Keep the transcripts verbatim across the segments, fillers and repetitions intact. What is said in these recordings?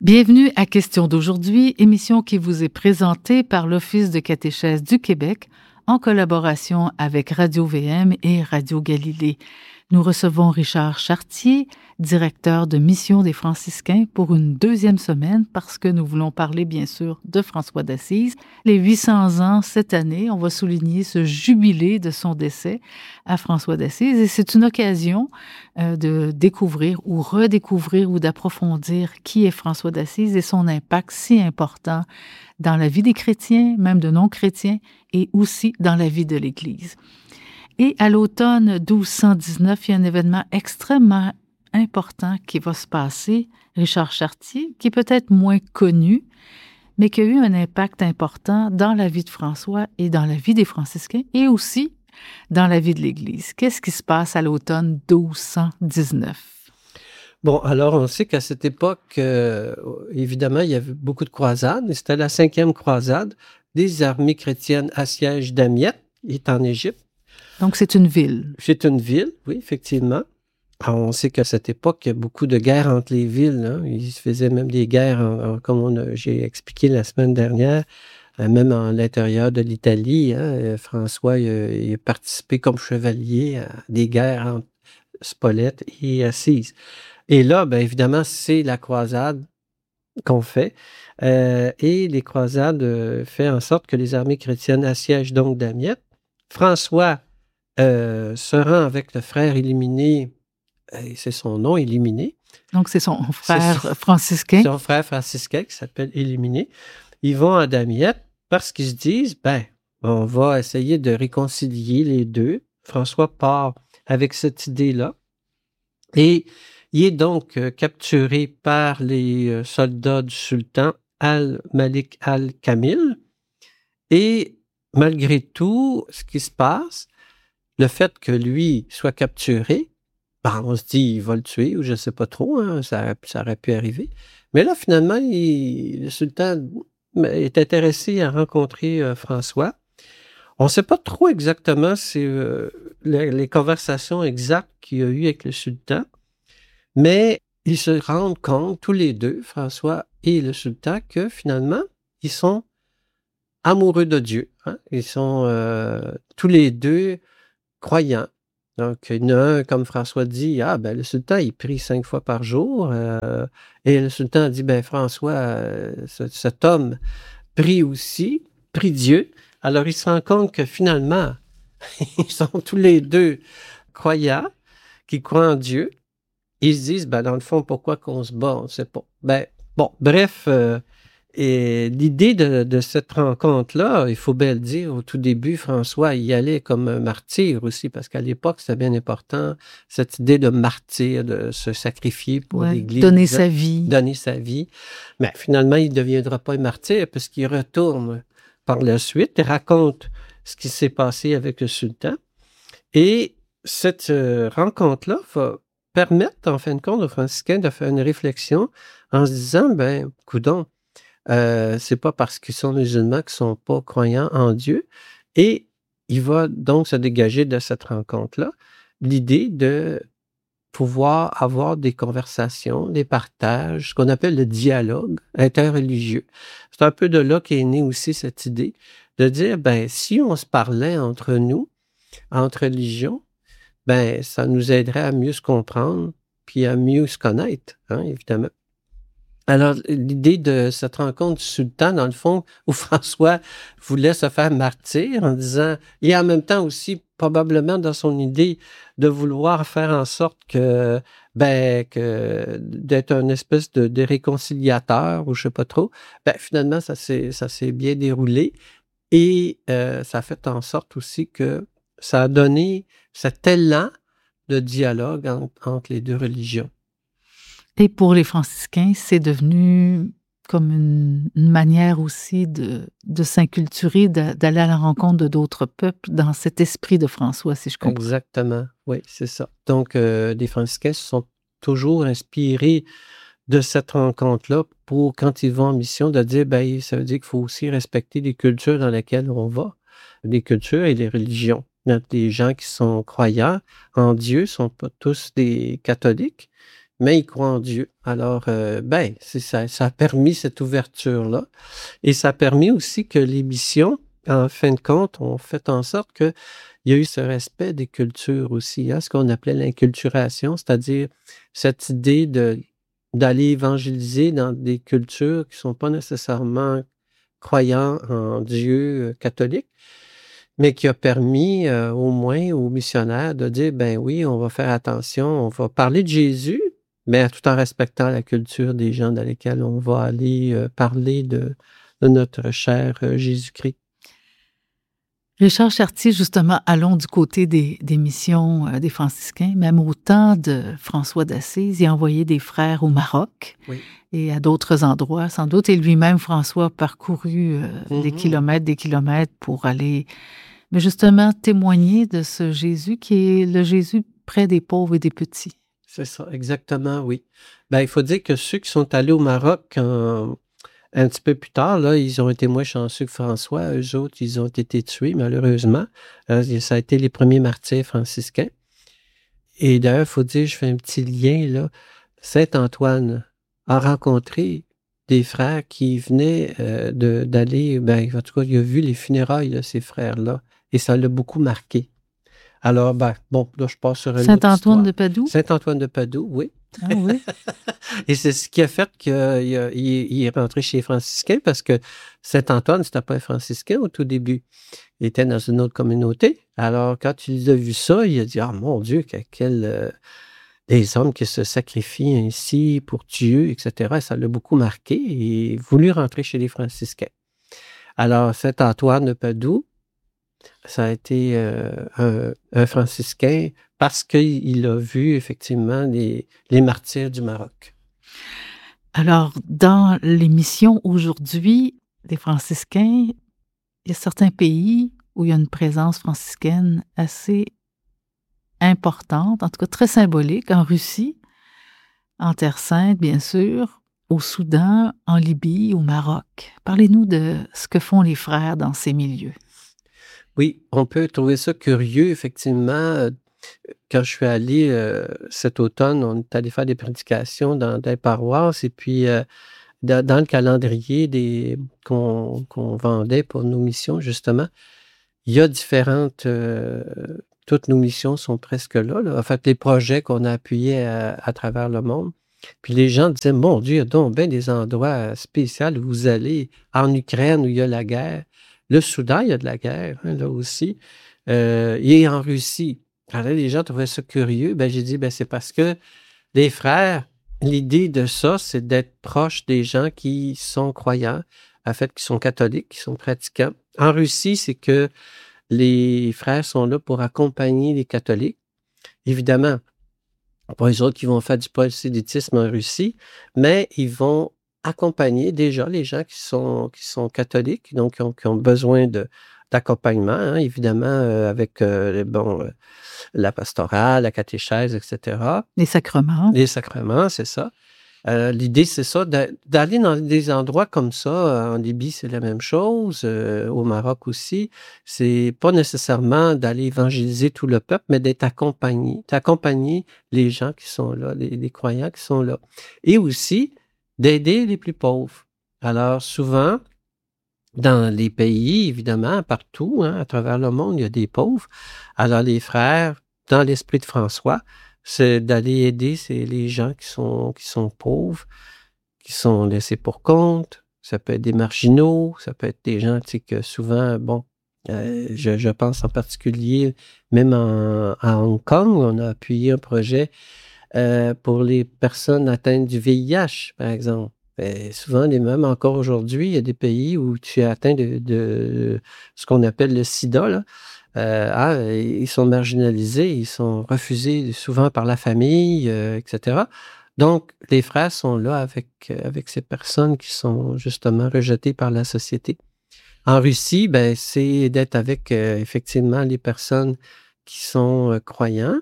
Bienvenue à Question d'aujourd'hui, émission qui vous est présentée par l'Office de catéchèse du Québec en collaboration avec Radio-V M et Radio Galilée. Nous recevons Richard Chartier, directeur de mission des franciscains, pour une deuxième semaine parce que nous voulons parler bien sûr de François d'Assise. Les huit cents ans cette année, on va souligner ce jubilé de son décès à François d'Assise et c'est une occasion euh, de découvrir ou redécouvrir ou d'approfondir qui est François d'Assise et son impact si important dans la vie des chrétiens, même de non-chrétiens, et aussi dans la vie de l'Église. Et à l'automne douze cent dix-neuf, il y a un événement extrêmement important qui va se passer, Richard Chartier, qui est peut-être moins connu, mais qui a eu un impact important dans la vie de François et dans la vie des franciscains et aussi dans la vie de l'Église. Qu'est-ce qui se passe à l'automne douze cent dix-neuf? Bon, alors on sait qu'à cette époque, euh, évidemment, il y avait beaucoup de croisades. C'était la cinquième croisade des armées chrétiennes à siège d'Amiette, qui est en Égypte. Donc, c'est une ville. C'est une ville, oui, effectivement. Alors, on sait qu'à cette époque, il y a beaucoup de guerres entre les villes. Hein. Il se faisait même des guerres, en, en, comme on a, j'ai expliqué la semaine dernière, euh, même à l'intérieur de l'Italie. Hein, François il a, il a participé comme chevalier à des guerres entre Spolète et Assise. Et là, bien évidemment, c'est la croisade qu'on fait. Euh, et les croisades euh, font en sorte que les armées chrétiennes assiègent donc Damiette. François Euh, se rend avec le frère Illuminé, et c'est son nom, Illuminé. Donc, c'est son frère c'est franciscain. Son frère franciscain qui s'appelle Illuminé. Ils vont à Damiette parce qu'ils se disent, ben, on va essayer de réconcilier les deux. François part avec cette idée-là. Et il est donc euh, capturé par les euh, soldats du sultan Al-Malik Al-Kamil. Et malgré tout, ce qui se passe, le fait que lui soit capturé, ben on se dit il va le tuer ou je ne sais pas trop, hein, ça, ça aurait pu arriver. Mais là, finalement, il, le sultan est intéressé à rencontrer euh, François. On ne sait pas trop exactement si, euh, les, les conversations exactes qu'il y a eu avec le sultan, mais ils se rendent compte, tous les deux, François et le sultan, que finalement, ils sont amoureux de Dieu. Hein? Ils sont euh, tous les deux croyants. Donc, il y en a un, comme François dit, ah, ben, le sultan, il prie cinq fois par jour. Euh, et le sultan dit, ben, François, euh, ce, cet homme prie aussi, prie Dieu. Alors, il se rend compte que finalement, ils sont tous les deux croyants, qui croient en Dieu. Ils se disent, ben, dans le fond, pourquoi qu'on se bat, on ne sait pas. Ben, bon, bref, euh, et l'idée de, de cette rencontre-là, il faut bien le dire, au tout début, François y allait comme un martyr aussi, parce qu'à l'époque, c'était bien important, cette idée de martyr, de se sacrifier pour ouais, l'Église. Donner sa vie. Donner sa vie. Mais finalement, il ne deviendra pas un martyr, puisqu'il retourne par la suite et raconte ce qui s'est passé avec le sultan. Et cette euh, rencontre-là va permettre, en fin de compte, aux franciscains de faire une réflexion en se disant, ben, coudonc, Euh, c'est pas parce qu'ils sont musulmans qu'ils sont pas croyants en Dieu. Et il va donc se dégager de cette rencontre-là l'idée de pouvoir avoir des conversations, des partages, ce qu'on appelle le dialogue interreligieux. C'est un peu de là qu'est née aussi cette idée de dire, ben, si on se parlait entre nous, entre religions, ben, ça nous aiderait à mieux se comprendre puis à mieux se connaître, hein, évidemment. Alors, l'idée de cette rencontre du sultan, dans le fond, où François voulait se faire martyr en disant, et en même temps aussi, probablement dans son idée de vouloir faire en sorte que, ben, que d'être un espèce de, de réconciliateur, ou je sais pas trop, ben, finalement, ça s'est, ça s'est bien déroulé. Et euh, ça a fait en sorte aussi que ça a donné cet élan de dialogue en, entre les deux religions. Et pour les franciscains, c'est devenu comme une, une manière aussi de, de s'inculturer, de, d'aller à la rencontre de d'autres peuples dans cet esprit de François, si je comprends. Exactement, oui, c'est ça. Donc, euh, les franciscains se sont toujours inspirés de cette rencontre-là pour, quand ils vont en mission, de dire, ben, ça veut dire qu'il faut aussi respecter les cultures dans lesquelles on va, les cultures et les religions. Il y a des gens qui sont croyants en Dieu, ne sont pas tous des catholiques, mais ils croient en Dieu. Alors, euh, ben, c'est ça, ça a permis cette ouverture-là. Et ça a permis aussi que les missions, en fin de compte, ont fait en sorte qu'il y a eu ce respect des cultures aussi, hein, ce qu'on appelait l'inculturation, c'est-à-dire cette idée de, d'aller évangéliser dans des cultures qui ne sont pas nécessairement croyants en Dieu euh, catholique, mais qui a permis euh, au moins aux missionnaires de dire, ben oui, on va faire attention, on va parler de Jésus, mais tout en respectant la culture des gens dans lesquels on va aller euh, parler de, de notre cher euh, Jésus-Christ. Richard Chartier, justement, allons du côté des, des missions euh, des franciscains. Même au temps de François d'Assise, il a envoyé des frères au Maroc oui. et à d'autres endroits, sans doute. Et lui-même, François, a parcouru euh, mm-hmm. des kilomètres, des kilomètres pour aller, mais justement, témoigner de ce Jésus qui est le Jésus près des pauvres et des petits. C'est ça, exactement, oui. Ben, il faut dire que ceux qui sont allés au Maroc en... un petit peu plus tard, là, ils ont été moins chanceux que François. Eux autres, ils ont été tués, malheureusement. Euh, ça a été les premiers martyrs franciscains. Et d'ailleurs, il faut dire, je fais un petit lien, là. Saint-Antoine a rencontré des frères qui venaient euh, de, d'aller, ben, en tout cas, il a vu les funérailles de ces frères-là. Et ça l'a beaucoup marqué. Alors, ben, bon, là, je passe sur une Saint-Antoine de Padoue? Saint-Antoine de Padoue, oui. Ah oui? Et c'est ce qui a fait qu'il il, il est rentré chez les franciscains parce que Saint-Antoine, c'était pas un franciscain au tout début. Il était dans une autre communauté. Alors, quand il a vu ça, il a dit « Ah, mon Dieu, quel... Euh, des hommes qui se sacrifient ainsi pour Dieu, et cetera » Ça l'a beaucoup marqué et il a voulu rentrer chez les franciscains. Alors, Saint-Antoine de Padoue, ça a été euh, un, un franciscain parce qu'il a vu effectivement les, les martyrs du Maroc. Alors, dans les missions aujourd'hui des franciscains, il y a certains pays où il y a une présence franciscaine assez importante, en tout cas très symbolique, en Russie, en Terre Sainte, bien sûr, au Soudan, en Libye, au Maroc. Parlez-nous de ce que font les frères dans ces milieux. Oui, on peut trouver ça curieux, effectivement. Quand je suis allé euh, cet automne, on est allé faire des prédications dans des paroisses et puis euh, dans, dans le calendrier des, qu'on, qu'on vendait pour nos missions, justement, il y a différentes... Euh, toutes nos missions sont presque là, là. En fait, les projets qu'on a appuyés à, à travers le monde. Puis les gens disaient, mon Dieu, il y a donc bien des endroits spéciaux où vous allez, en Ukraine où il y a la guerre. Le Soudan, il y a de la guerre, hein, là aussi. Euh, et en Russie. Alors là, les gens trouvaient ça curieux. Ben, j'ai dit, ben, c'est parce que les frères, l'idée de ça, c'est d'être proche des gens qui sont croyants, en fait, qui sont catholiques, qui sont pratiquants. En Russie, c'est que les frères sont là pour accompagner les catholiques. Évidemment, pas les autres qui vont faire du prosélytisme en Russie, mais ils vont accompagner déjà les gens qui sont, qui sont catholiques, donc qui ont, qui ont besoin de, d'accompagnement, hein, évidemment, euh, avec euh, bon, euh, la pastorale, la catéchèse, et cetera. Les sacrements. Les sacrements, c'est ça. Euh, l'idée, c'est ça, d'aller dans des endroits comme ça. En Libye, c'est la même chose. Euh, au Maroc aussi. C'est pas nécessairement d'aller évangéliser tout le peuple, mais d'être accompagné, d'accompagner les gens qui sont là, les, les croyants qui sont là. Et aussi d'aider les plus pauvres. Alors, souvent, dans les pays, évidemment, partout, hein, à travers le monde, il y a des pauvres. Alors, les frères, dans l'esprit de François, c'est d'aller aider c'est les gens qui sont, qui sont pauvres, qui sont laissés pour compte. Ça peut être des marginaux, ça peut être des gens, tu sais, que souvent, bon, euh, je, je pense en particulier, même en, à Hong Kong, on a appuyé un projet euh, pour les personnes atteintes du V I H, par exemple. Et souvent, et même encore aujourd'hui, il y a des pays où tu es atteint de, de ce qu'on appelle le sida, là. Euh, ah, ils sont marginalisés, ils sont refusés souvent par la famille, euh, et cetera. Donc, les frères sont là avec, avec ces personnes qui sont justement rejetées par la société. En Russie, ben, c'est d'être avec euh, effectivement les personnes qui sont euh, croyants.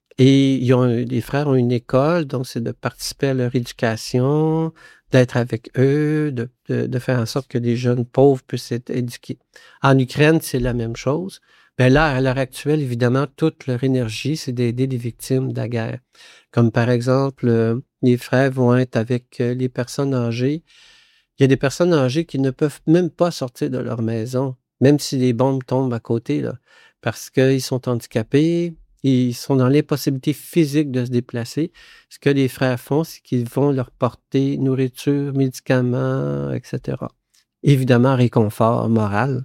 Et ils ont, les frères ont une école, donc c'est de participer à leur éducation, d'être avec eux, de, de, de faire en sorte que les jeunes pauvres puissent être éduqués. En Ukraine, c'est la même chose. Ben là, à l'heure actuelle, évidemment, toute leur énergie, c'est d'aider les victimes de la guerre. Comme par exemple, euh, les frères vont être avec euh, les personnes âgées. Il y a des personnes âgées qui ne peuvent même pas sortir de leur maison, même si les bombes tombent à côté, là, parce qu'ils sont handicapés, ils sont dans l'impossibilité physique de se déplacer. Ce que les frères font, c'est qu'ils vont leur porter nourriture, médicaments, et cetera. Évidemment, réconfort moral.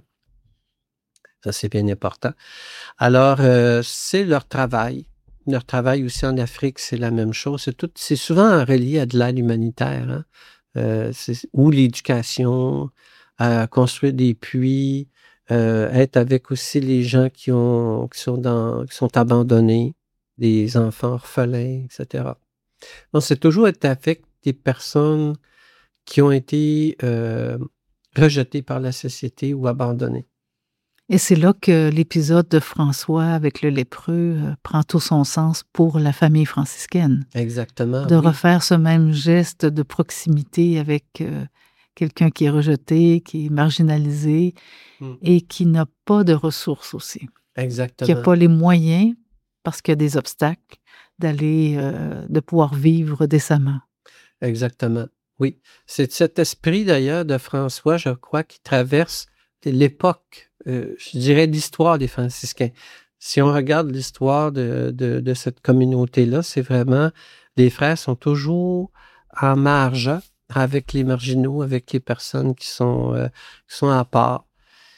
Ça, c'est bien important. Alors, euh, c'est leur travail. Leur travail aussi en Afrique, c'est la même chose. C'est, tout, c'est souvent relié à de l'aide humanitaire, hein? euh, c'est, ou l'éducation, à construire des puits, euh, être avec aussi les gens qui, ont, qui, sont dans, qui sont abandonnés, des enfants orphelins, et cetera. Donc, c'est toujours être avec des personnes qui ont été euh, rejetées par la société ou abandonnées. Et c'est là que l'épisode de François avec le lépreux euh, prend tout son sens pour la famille franciscaine. Exactement. De oui. refaire ce même geste de proximité avec euh, quelqu'un qui est rejeté, qui est marginalisé mm. et qui n'a pas de ressources aussi. Exactement. Qui n'a pas les moyens, parce qu'il y a des obstacles, d'aller, euh, de pouvoir vivre décemment. Exactement. Oui. C'est cet esprit d'ailleurs de François, je crois, qui traverse l'époque, euh, je dirais, l'histoire des franciscains. Si on regarde l'histoire de, de, de cette communauté-là, c'est vraiment, les frères sont toujours en marge avec les marginaux, avec les personnes qui sont, euh, qui sont à part.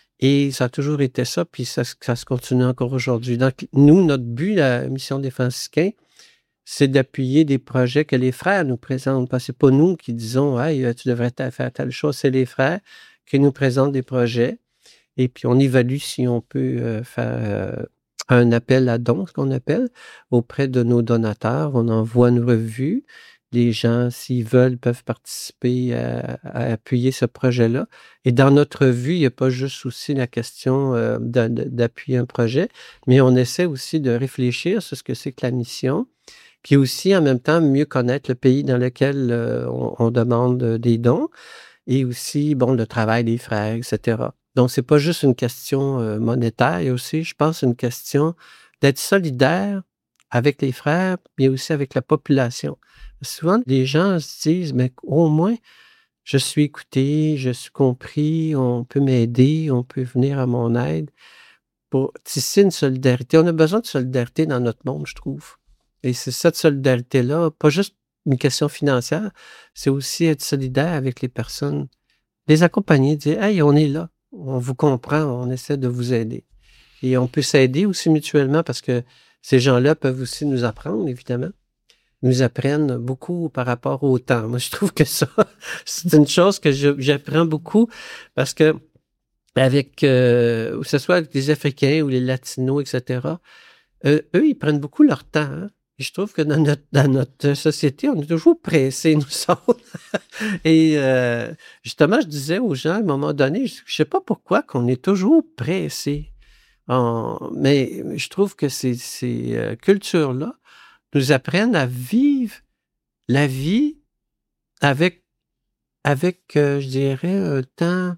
Et ça a toujours été ça, puis ça, ça se continue encore aujourd'hui. Donc, nous, notre but, la mission des franciscains, c'est d'appuyer des projets que les frères nous présentent. Parce que c'est pas nous qui disons « Hey, tu devrais faire telle chose », c'est les frères qui nous présentent des projets. Et puis, on évalue si on peut euh, faire euh, un appel à dons, ce qu'on appelle, auprès de nos donateurs. On envoie une revue. Les gens, s'ils veulent, peuvent participer à, à appuyer ce projet-là. Et dans notre revue, il n'y a pas juste aussi la question euh, de, de, d'appuyer un projet, mais on essaie aussi de réfléchir sur ce que c'est que la mission, puis aussi, en même temps, mieux connaître le pays dans lequel euh, on, on demande des dons, et aussi, bon, le travail des frères, et cetera. Donc, c'est pas juste une question euh, monétaire, il y a aussi, je pense, une question d'être solidaire avec les frères, mais aussi avec la population. Souvent, les gens se disent, mais au moins, je suis écouté, je suis compris, on peut m'aider, on peut venir à mon aide pour tisser une solidarité. On a besoin de solidarité dans notre monde, je trouve. Et c'est cette solidarité-là, pas juste une question financière, c'est aussi être solidaire avec les personnes, les accompagner, dire « Hey, on est là, on vous comprend, on essaie de vous aider. » Et on peut s'aider aussi mutuellement parce que ces gens-là peuvent aussi nous apprendre, évidemment. Ils nous apprennent beaucoup par rapport au temps. Moi, je trouve que ça, c'est une chose que je, j'apprends beaucoup parce que avec, euh, que ce soit avec les Africains ou les Latinos, et cetera, euh, eux, ils prennent beaucoup leur temps, hein? Et je trouve que dans notre, dans notre société, on est toujours pressés, nous autres. Et euh, justement, je disais aux gens, à un moment donné, je ne sais pas pourquoi qu'on est toujours pressés. En, mais je trouve que ces, ces euh, cultures-là nous apprennent à vivre la vie avec, avec euh, je dirais, un temps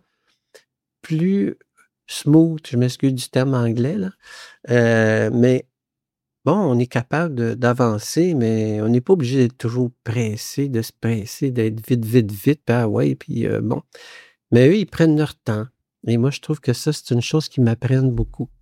plus smooth. Je m'excuse du terme anglais, là. Euh, mais bon, on est capable de, d'avancer, mais on n'est pas obligé d'être toujours pressé, de se presser, d'être vite, vite, vite, puis ah ouais, puis euh, bon. Mais eux, ils prennent leur temps. Et moi, je trouve que ça, c'est une chose qui m'apprenne beaucoup.